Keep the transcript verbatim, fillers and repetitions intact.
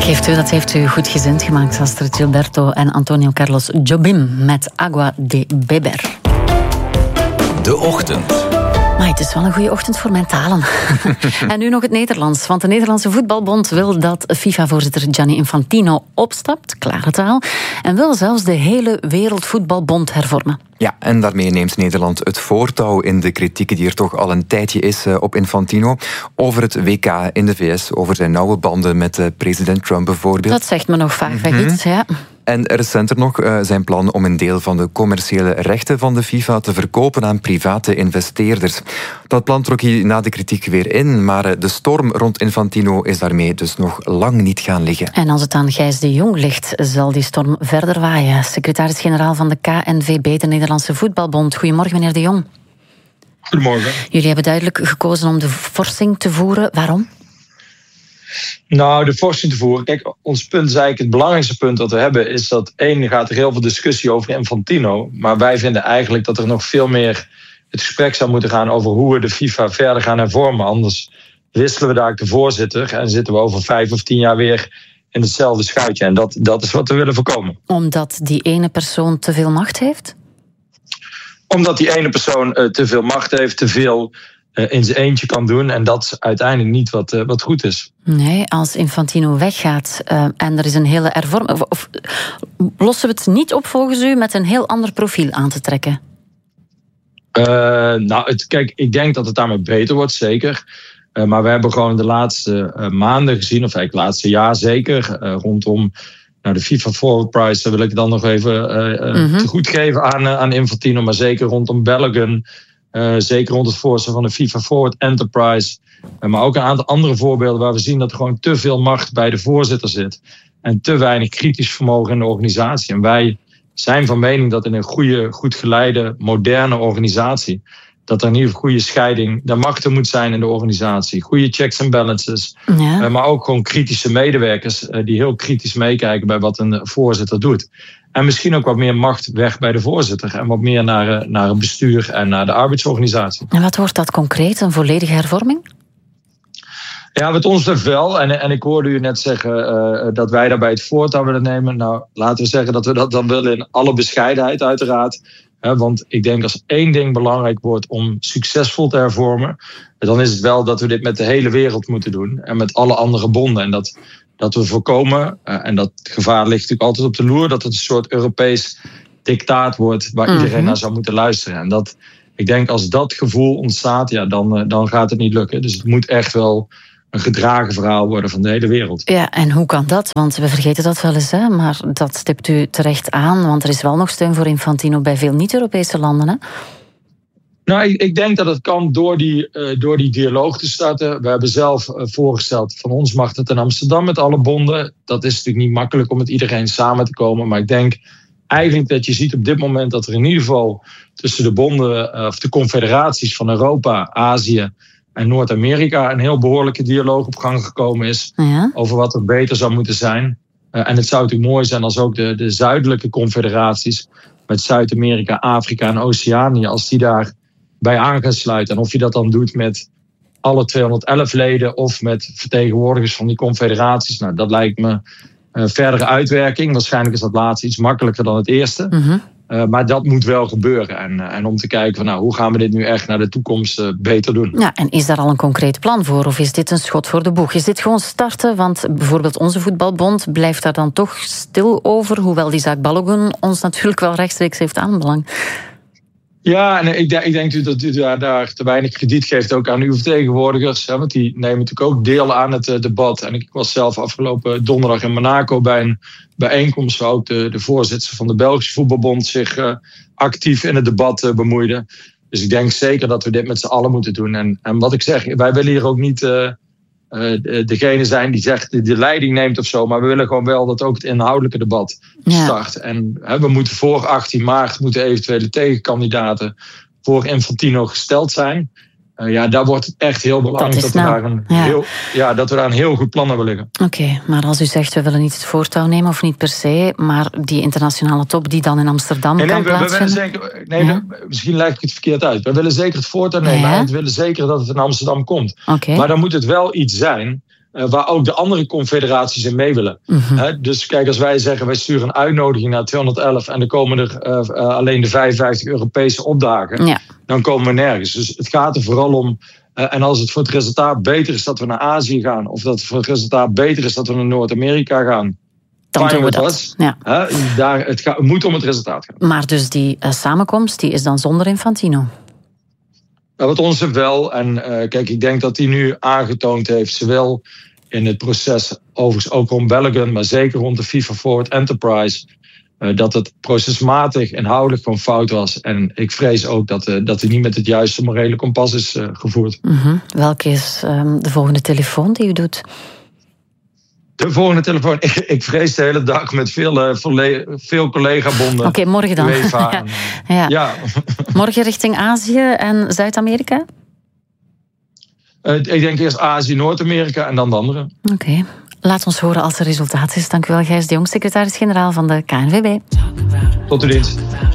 Geeft u, dat heeft u goed gezind gemaakt, Astrid Gilberto en Antonio Carlos Jobim met Agua de Beber. De Ochtend. Maar het is wel een goede ochtend voor mijn talen. En nu nog het Nederlands. Want de Nederlandse Voetbalbond wil dat FIFA-voorzitter Gianni Infantino opstapt, klare taal, en wil zelfs de hele Wereldvoetbalbond hervormen. Ja, en daarmee neemt Nederland het voortouw in de kritiek die er toch al een tijdje is op Infantino over het W K in de V S, over zijn nauwe banden met president Trump bijvoorbeeld. Dat zegt me nog vaak weg iets, ja. En recenter nog uh, zijn plan om een deel van de commerciële rechten van de FIFA te verkopen aan private investeerders. Dat plan trok hij na de kritiek weer in, maar de storm rond Infantino is daarmee dus nog lang niet gaan liggen. En als het aan Gijs de Jong ligt, zal die storm verder waaien. Secretaris-generaal van de K N V B, de Nederlandse Voetbalbond. Goedemorgen, meneer de Jong. Goedemorgen. Jullie hebben duidelijk gekozen om de forsing te voeren. Waarom? Nou, de forsing te voeren. Kijk, ons punt is eigenlijk het belangrijkste punt dat we hebben, is dat één, gaat er heel veel discussie over Infantino. Maar wij vinden eigenlijk dat er nog veel meer het gesprek zou moeten gaan over hoe we de FIFA verder gaan hervormen. Anders wisselen we daar de voorzitter en zitten we over vijf of tien jaar weer in hetzelfde schuitje. En dat, dat is wat we willen voorkomen. Omdat die ene persoon te veel macht heeft? Omdat die ene persoon uh, te veel macht heeft, te veel uh, in zijn eentje kan doen. En dat is uiteindelijk niet wat, uh, wat goed is. Nee, als Infantino weggaat uh, en er is een hele hervorming, Of, of lossen we het niet op volgens u met een heel ander profiel aan te trekken? Uh, nou, het, kijk, ik denk dat het daarmee beter wordt, zeker. Uh, maar we hebben gewoon de laatste uh, maanden gezien, of eigenlijk het laatste jaar zeker, uh, rondom nou, de FIFA Forward Prize, daar wil ik dan nog even uh, mm-hmm. te goed geven aan, uh, aan Infantino, maar zeker rondom Belgium, uh, zeker rond het voorstel van de FIFA Forward Enterprise, uh, maar ook een aantal andere voorbeelden waar we zien dat er gewoon te veel macht bij de voorzitter zit en te weinig kritisch vermogen in de organisatie. En wij zijn van mening dat in een goede, goed geleide, moderne organisatie, dat er in ieder geval goede scheiding de machten moet zijn in de organisatie. Goede checks en balances. Ja. Uh, maar ook gewoon kritische medewerkers uh, die heel kritisch meekijken bij wat een voorzitter doet. En misschien ook wat meer macht weg bij de voorzitter. En wat meer naar, uh, naar het bestuur en naar de arbeidsorganisatie. En wat wordt dat concreet, een volledige hervorming? Ja, wat ons betreft wel. En, en ik hoorde u net zeggen uh, dat wij daarbij het voortouw willen nemen. Nou, laten we zeggen dat we dat dan willen in alle bescheidenheid uiteraard. He, want ik denk als één ding belangrijk wordt om succesvol te hervormen, dan is het wel dat we dit met de hele wereld moeten doen. En met alle andere bonden. En dat, dat we voorkomen, uh, en dat gevaar ligt natuurlijk altijd op de loer, dat het een soort Europees dictaat wordt waar mm-hmm. iedereen naar zou moeten luisteren. En dat, ik denk als dat gevoel ontstaat, ja, dan, uh, dan gaat het niet lukken. Dus het moet echt wel een gedragen verhaal worden van de hele wereld. Ja, en hoe kan dat? Want we vergeten dat wel eens, hè? Maar dat stipt u terecht aan, want er is wel nog steun voor Infantino bij veel niet-Europese landen, hè? Nou, ik, ik denk dat het kan door die, uh, door die dialoog te starten. We hebben zelf uh, voorgesteld, van ons mag het in Amsterdam met alle bonden. Dat is natuurlijk niet makkelijk om met iedereen samen te komen, maar ik denk eigenlijk dat je ziet op dit moment dat er in ieder geval tussen de bonden, uh, of de confederaties van Europa, Azië en Noord-Amerika een heel behoorlijke dialoog op gang gekomen is. Ja. Over wat er beter zou moeten zijn. Uh, en het zou natuurlijk mooi zijn als ook de, de zuidelijke confederaties met Zuid-Amerika, Afrika en Oceanië, als die daar bij aan gaan sluiten. En of je dat dan doet met alle tweehonderdelf leden of met vertegenwoordigers van die confederaties. Nou, dat lijkt me uh, verdere uitwerking. Waarschijnlijk is dat laatste iets makkelijker dan het eerste. Mm-hmm. Uh, maar dat moet wel gebeuren. En, uh, en om te kijken van nou, hoe gaan we dit nu echt naar de toekomst uh, beter doen. Ja, en is daar al een concreet plan voor? Of is dit een schot voor de boeg? Is dit gewoon starten? Want bijvoorbeeld onze voetbalbond blijft daar dan toch stil over. Hoewel die zaak Balogun ons natuurlijk wel rechtstreeks heeft aanbelangt. Ja, en ik denk, ik denk dat u daar, daar te weinig krediet geeft ook aan uw vertegenwoordigers. Hè, want die nemen natuurlijk ook deel aan het uh, debat. En ik was zelf afgelopen donderdag in Monaco bij een bijeenkomst waar ook de, de voorzitter van de Belgische Voetbalbond zich uh, actief in het debat uh, bemoeide. Dus ik denk zeker dat we dit met z'n allen moeten doen. En, en wat ik zeg, wij willen hier ook niet uh, uh, degene zijn die zegt de, de leiding neemt of zo. Maar we willen gewoon wel dat ook het inhoudelijke debat start. Ja. En hè, we moeten voor achttien maart moeten eventuele tegenkandidaten voor Infantino gesteld zijn. Uh, ja, daar wordt het echt heel belangrijk dat, dat, we, nou, daar een ja. Heel, ja, dat we daar een heel goed plan hebben liggen. Oké, okay, maar als u zegt we willen niet het voortouw nemen of niet per se, maar die internationale top die dan in Amsterdam nee, kan nee, we, plaatsvinden. We zeker, nee, ja. we, misschien leg ik het verkeerd uit. We willen zeker het voortouw nemen ja. en we willen zeker dat het in Amsterdam komt. Okay. Maar dan moet het wel iets zijn Uh, waar ook de andere confederaties in mee willen. Mm-hmm. Uh, dus kijk, als wij zeggen, wij sturen een uitnodiging naar tweehonderdelf... en er komen er uh, uh, alleen de vijfenvijftig Europese opdagen... Ja. Dan komen we nergens. Dus het gaat er vooral om... Uh, en als het voor het resultaat beter is dat we naar Azië gaan... of dat het voor het resultaat beter is dat we naar Noord-Amerika gaan... Dan doen we dat. Ja. Uh, daar, het, gaat, het moet om het resultaat gaan. Maar dus die uh, samenkomst die is dan zonder Infantino? Nou, wat ons wel, en uh, kijk, ik denk dat hij nu aangetoond heeft... zowel in het proces, overigens ook rond Belgium... maar zeker rond de FIFA Forward Enterprise... Uh, dat het procesmatig, inhoudelijk gewoon fout was. En ik vrees ook dat, uh, dat hij niet met het juiste morele kompas is uh, gevoerd. Mm-hmm. Welke is um, de volgende telefoon die u doet? De volgende telefoon. Ik, ik vrees de hele dag met veel, uh, volle, veel collega-bonden. Oké, okay, morgen dan. UEFA ja. En, uh, ja. ja. Morgen richting Azië en Zuid-Amerika? Uh, ik denk eerst Azië, Noord-Amerika en dan de andere. Oké. Okay. Laat ons horen als er resultaat is. Dank u wel, Gijs de Jong, secretaris-generaal van de K N V B. Tot de dienst.